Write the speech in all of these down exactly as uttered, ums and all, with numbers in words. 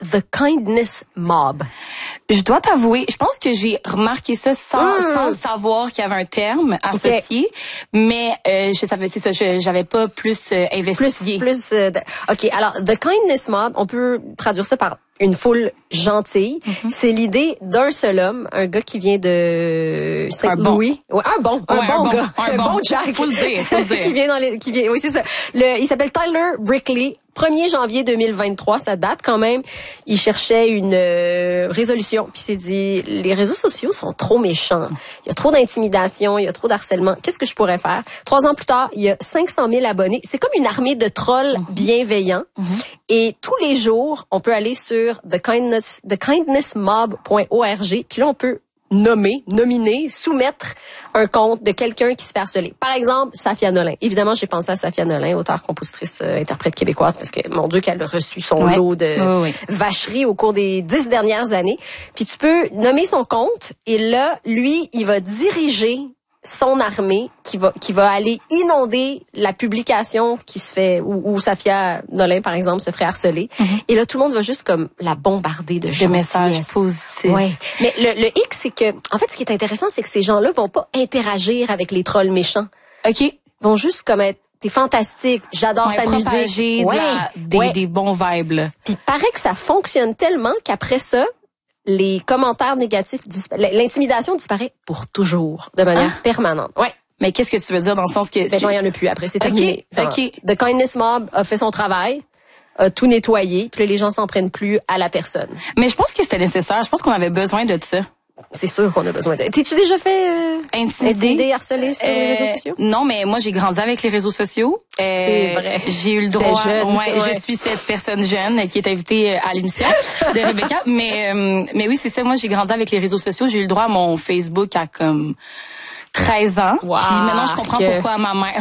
The Kindness Mob? Je dois t'avouer, je pense que j'ai remarqué ça sans, mmh. sans savoir qu'il y avait un terme associé, okay. mais euh, je savais, c'est ça, je, j'avais pas plus euh, investigué. Plus, plus. Euh, de... Ok, alors The Kindness Mob, on peut traduire ça par une foule gentille. Mm-hmm. C'est l'idée d'un seul homme, un gars qui vient de Saint-Louis. Bon. Ouais, un bon, un ouais, bon un gars, bon, un, un bon, bon Jack. Faut le dire, faut le dire. qui vient dans les, qui vient, oui c'est ça. Le, il s'appelle Tyler Brickley. premier janvier deux mille vingt-trois, ça date quand même. Il cherchait une euh, résolution, puis il s'est dit, les réseaux sociaux sont trop méchants. Il y a trop d'intimidation, il y a trop d'harcèlement. Qu'est-ce que je pourrais faire? Trois ans plus tard, il y a cinq cent mille abonnés. C'est comme une armée de trolls mm-hmm. bienveillants. Mm-hmm. Et tous les jours, on peut aller sur the kindness, the kindness mob point org, puis là, on peut nommer, nominer, soumettre un compte de quelqu'un qui se fait harceler. Par exemple, Safia Nolin. Évidemment, j'ai pensé à Safia Nolin, auteure, compositrice, euh, interprète québécoise, parce que, mon Dieu, qu'elle a reçu son ouais. lot de oui, oui. vacheries au cours des dix dernières années. Puis tu peux nommer son compte, et là, lui, il va diriger son armée qui va qui va aller inonder la publication qui se fait où, où Safia Nolin par exemple se ferait harceler mm-hmm. et là tout le monde va juste comme la bombarder de, de messages positifs. Ouais. Mais le, le hic c'est que en fait ce qui est intéressant c'est que ces gens-là vont pas interagir avec les trolls méchants. OK, ils vont juste comme être t'es fantastique, j'adore ouais, ta musique, ouais, de la, des, ouais. des bons vibes là. Puis paraît que ça fonctionne tellement qu'après ça les commentaires négatifs, l'intimidation disparaît pour toujours, de manière ah. permanente. Ouais. Mais qu'est-ce que tu veux dire dans le sens que... Ben, genre, il y en a plus après, c'est terminé. OK, OK. The Kindness Mob a fait son travail, a tout nettoyé, puis là, les gens s'en prennent plus à la personne. Mais je pense que c'était nécessaire, je pense qu'on avait besoin de ça. C'est sûr qu'on a besoin de... T'es-tu déjà fait euh, intimider, intimider, harceler sur euh, les réseaux sociaux? Non, mais moi, j'ai grandi avec les réseaux sociaux. Euh, c'est vrai. J'ai eu le droit... Jeune. Ouais, ouais. Je suis cette personne jeune qui est invitée à l'émission de Rebecca. Mais, euh, mais oui, c'est ça. Moi, j'ai grandi avec les réseaux sociaux. J'ai eu le droit à mon Facebook à comme... treize ans. Wow, puis maintenant, je comprends que... pourquoi ma mère...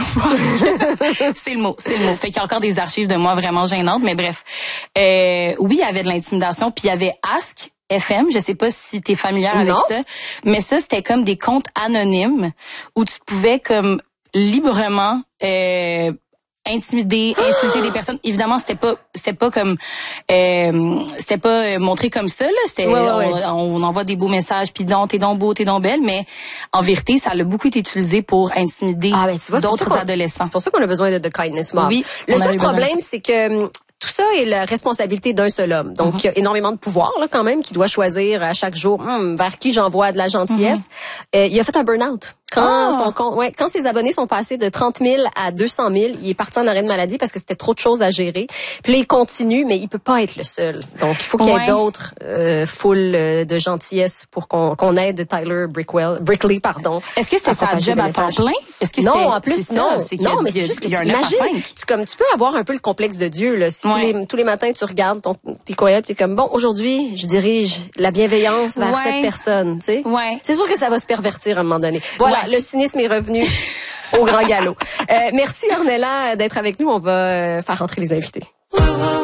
c'est le mot, c'est le mot. Fait qu'il y a encore des archives de moi vraiment gênantes, mais bref. Euh, oui, il y avait de l'intimidation, puis il y avait Ask F M, je sais pas si t'es familière avec non. ça, mais ça, c'était comme des comptes anonymes où tu pouvais comme librement... Euh, intimider, insulter des personnes. Évidemment, c'était pas, c'était pas comme, euh, c'était pas montré comme ça là. C'était, ouais, ouais, ouais. On, on envoie des beaux messages, puis donc t'es donc beau, t'es donc belle, mais en vérité, ça a beaucoup été utilisé pour intimider ah, ben, tu vois, d'autres adolescents. C'est pour ça qu'on a besoin de The Kindness Mob. Oui. Le seul problème, c'est que tout ça est la responsabilité d'un seul homme. Donc, mm-hmm. il y a énormément de pouvoir là quand même qui doit choisir à chaque jour hum, vers qui j'envoie de la gentillesse. Mm-hmm. Euh, il a fait un burn-out. Quand ah. son compte, ouais, quand ses abonnés sont passés de trente mille à deux cent mille, il est parti en arrêt de maladie parce que c'était trop de choses à gérer. Puis là, il continue, mais il peut pas être le seul. Donc, il faut qu'il y ait ouais. d'autres euh, foules de gentillesse pour qu'on, qu'on aide Tyler Brickwell, Brickley, pardon. Est-ce que c'est sa job à temps plein? Est-ce que non, en plus, c'est non. C'est non, mais c'est juste que tu imagines, tu, comme, tu peux avoir un peu le complexe de Dieu, là. Si ouais. tous les, tous les matins, tu regardes ton, tes courriels, t'es comme, bon, aujourd'hui, je dirige la bienveillance vers ouais. cette personne, tu sais. Ouais. C'est sûr que ça va se pervertir à un moment donné. Voilà, ouais. le cynisme est revenu au grand galop. Euh, merci Ornella d'être avec nous. On va faire rentrer les invités.